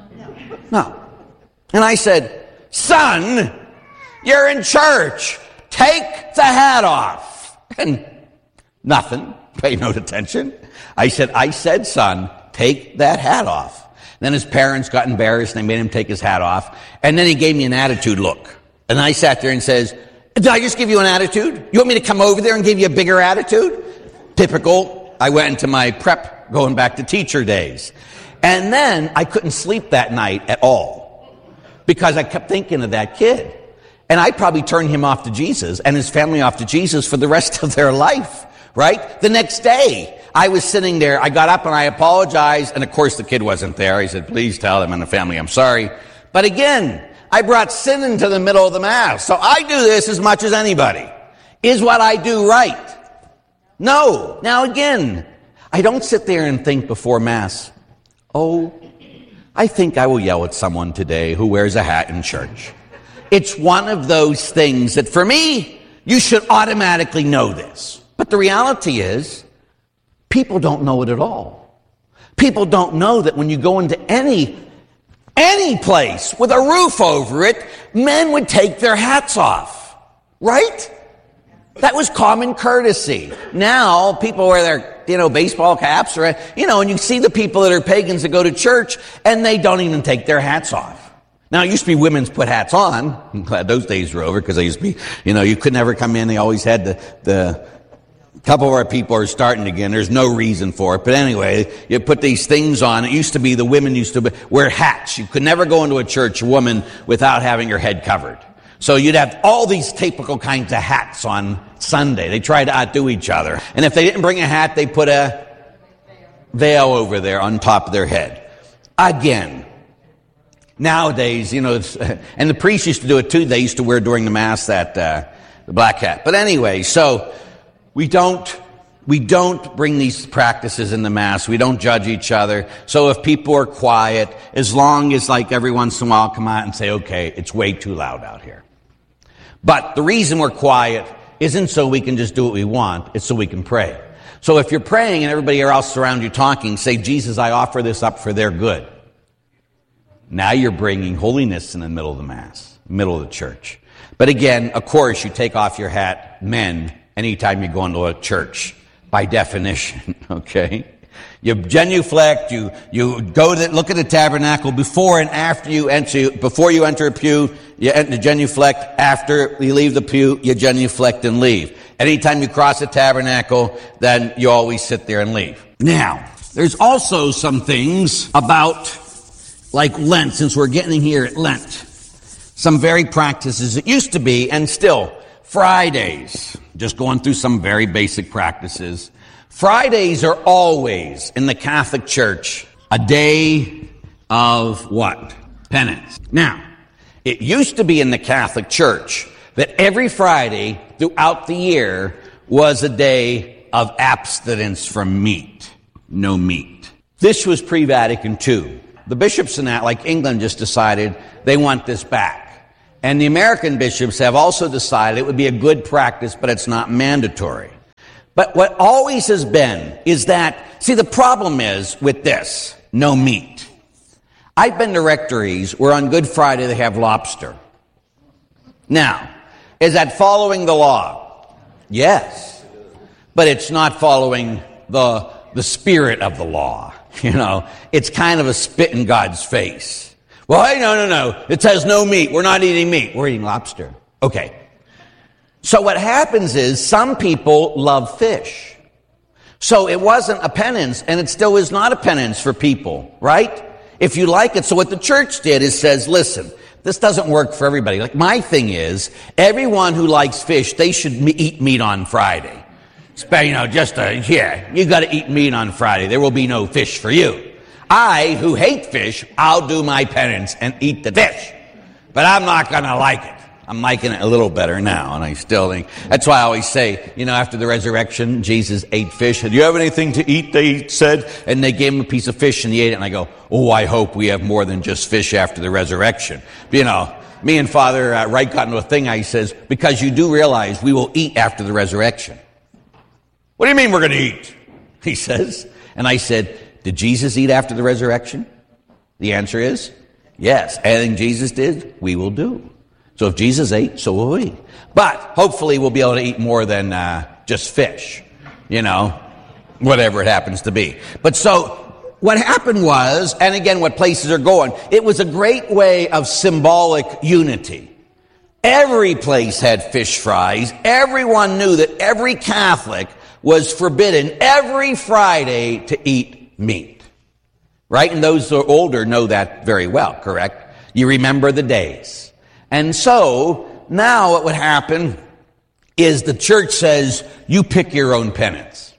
No. And I said, son, you're in church. Take the hat off. And nothing. Pay no attention. I said, I said, son, take that hat off. Then his parents got embarrassed and they made him take his hat off. And then he gave me an attitude look. And I sat there and says, did I just give you an attitude? You want me to come over there and give you a bigger attitude? Typical. I went into my prep going back to teacher days. And then I couldn't sleep that night at all because I kept thinking of that kid. And I probably turned him off to Jesus and his family off to Jesus for the rest of their life, right? The next day, I was sitting there, I got up and I apologized, and of course the kid wasn't there. I said, please tell him and the family I'm sorry. But again, I brought sin into the middle of the Mass. So I do this as much as anybody. Is what I do right? No. Now again, I don't sit there and think before Mass, oh, I think I will yell at someone today who wears a hat in church. It's one of those things that for me, you should automatically know this. But the reality is, people don't know it at all. People don't know that when you go into any, any place with a roof over it, men would take their hats off. Right? That was common courtesy. Now, people wear their, you know, baseball caps, or, you know, and you see the people that are pagans that go to church, and they don't even take their hats off. Now, it used to be women's put hats on. I'm glad those days were over, because they used to be, you know, you could never come in. They always had the, the, a couple of our people are starting again. There's no reason for it. But anyway, you put these things on. It used to be the women used to wear hats. You could never go into a church, a woman, without having your head covered. So you'd have all these typical kinds of hats on Sunday. They tried to outdo each other. And if they didn't bring a hat, they put a veil over there on top of their head. Again, nowadays, you know, it's, and the priests used to do it too. They used to wear during the Mass that uh, the black hat. But anyway, so we don't we don't bring these practices in the Mass. We don't judge each other. So if people are quiet, as long as like every once in a while come out and say, okay, it's way too loud out here. But the reason we're quiet isn't so we can just do what we want. It's so we can pray. So if you're praying and everybody else around you talking, say, Jesus, I offer this up for their good. Now you're bringing holiness in the middle of the Mass, middle of the church. But again, of course, you take off your hat, men, anytime you go into a church, by definition, okay? You genuflect, you, you go to look at the tabernacle before and after you enter, before you enter a pew, you enter, genuflect. After you leave the pew, you genuflect and leave. Anytime you cross the tabernacle, then you always sit there and leave. Now, there's also some things about, like Lent, since we're getting here at Lent. Some very practices. It used to be, and still, Fridays. Just going through some very basic practices. Fridays are always, in the Catholic Church, a day of what? Penance. Now, It used to be in the Catholic Church that every Friday throughout the year was a day of abstinence from meat. No meat. This was pre-Vatican Two. The bishops in that, like England, just decided they want this back. And the American bishops have also decided it would be a good practice, but it's not mandatory. But what always has been is that, see, the problem is with this, no meat. I've been to rectories where on Good Friday they have lobster. Now, is that following the law? Yes. But it's not following the, the spirit of the law. You know, it's kind of a spit in God's face. Well, hey, no, no, no. It says no meat. We're not eating meat. We're eating lobster. Okay. So what happens is some people love fish. So it wasn't a penance, and it still is not a penance for people, right? If you like it. So what the church did is says, listen, this doesn't work for everybody. Like my thing is, everyone who likes fish, they should me- eat meat on Friday. You know, just a, yeah, you got to eat meat on Friday. There will be no fish for you. I, who hate fish, I'll do my penance and eat the fish. But I'm not going to like it. I'm liking it a little better now, and I still think, that's why I always say, you know, after the resurrection, Jesus ate fish. Do you have anything to eat, they said? And they gave him a piece of fish, and he ate it, and I go, oh, I hope we have more than just fish after the resurrection. You know, me and Father uh, Wright got into a thing, I says, because you do realize we will eat after the resurrection. What do you mean we're going to eat? He says. And I said, did Jesus eat after the resurrection? The answer is yes. Anything Jesus did, we will do. So if Jesus ate, so will we. But hopefully we'll be able to eat more than uh, just fish, you know, whatever it happens to be. But so what happened was, and again, what places are going, it was a great way of symbolic unity. Every place had fish fries. Everyone knew that every Catholic was forbidden every Friday to eat meat. Right? And those who are older know that very well, correct? You remember the days. And so, now what would happen is the church says, you pick your own penance.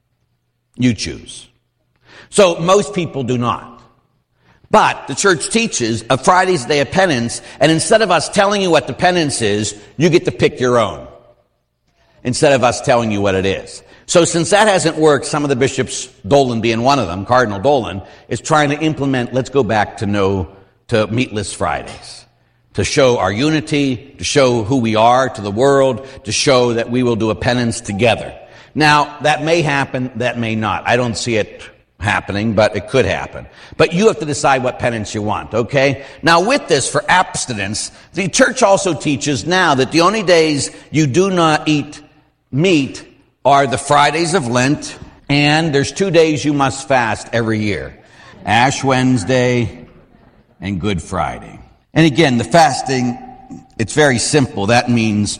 You choose. So, most people do not. But the church teaches a Friday's day of penance, and instead of us telling you what the penance is, you get to pick your own. Instead of us telling you what it is. So since that hasn't worked, some of the bishops, Dolan being one of them, Cardinal Dolan, is trying to implement, let's go back to no, to meatless Fridays. To show our unity, to show who we are to the world, to show that we will do a penance together. Now, that may happen, that may not. I don't see it happening, but it could happen. But you have to decide what penance you want, okay? Now, with this, for abstinence, the church also teaches now that the only days you do not eat meat are the Fridays of Lent, and there's two days you must fast every year. Ash Wednesday and Good Friday. And again, the fasting, it's very simple. That means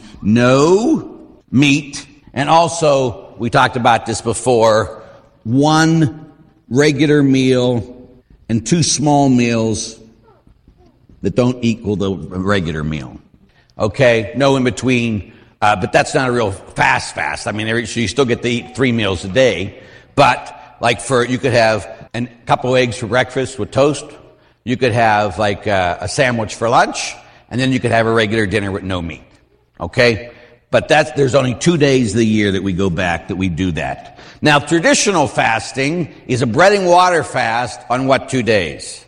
no meat, and also, we talked about this before, one regular meal and two small meals that don't equal the regular meal. Okay? No in between. Uh, but that's not a real fast fast. I mean, every, so you still get to eat three meals a day. But, like for, you could have a couple eggs for breakfast with toast. You could have, like, uh, a sandwich for lunch. And then you could have a regular dinner with no meat. Okay? But that's, there's only two days of the year that we go back that we do that. Now, traditional fasting is a bread and water fast on what two days?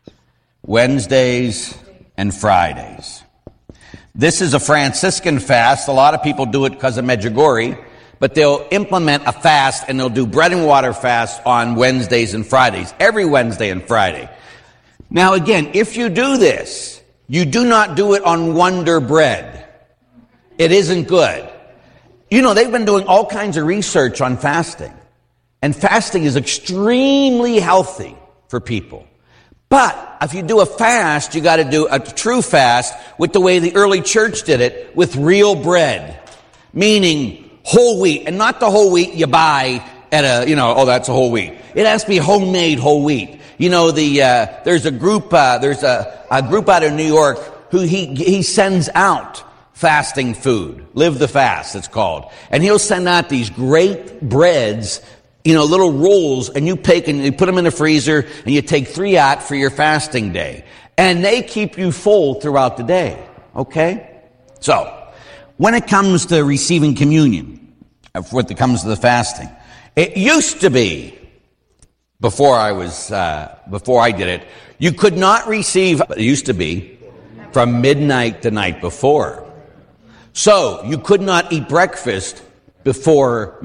Wednesdays and Fridays. This is a Franciscan fast. A lot of people do it because of Medjugorje, but they'll implement a fast and they'll do bread and water fast on Wednesdays and Fridays, every Wednesday and Friday. Now again, if you do this, you do not do it on Wonder Bread. It isn't good. You know, they've been doing all kinds of research on fasting, and fasting is extremely healthy for people. But if you do a fast, you got to do a true fast with the way the early church did it, with real bread, meaning whole wheat, and not the whole wheat you buy at a, you know, oh, that's a whole wheat. It has to be homemade whole wheat. You know, the uh, there's a group, uh, there's a, a group out of New York who he he sends out fasting food. Live the Fast, it's called, and he'll send out these great breads. You know, little rolls, and you take and you put them in the freezer, and you take three out for your fasting day.
and they keep you full throughout the day. Okay? So, when it comes to receiving communion, when it comes to the fasting, it used to be, before I was, uh, before I did it, you could not receive, it used to be, from midnight the night before. So, you could not eat breakfast before